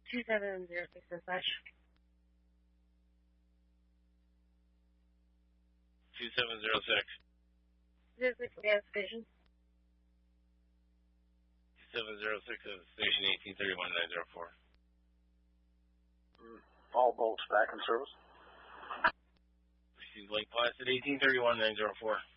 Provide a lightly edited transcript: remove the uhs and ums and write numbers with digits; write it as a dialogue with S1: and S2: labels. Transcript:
S1: 2706 dispatch.
S2: 2706.
S1: 06 gas station.
S2: 2706 at station 1831904.
S3: All bolts back in service.
S2: Received Lake Placid 1831904.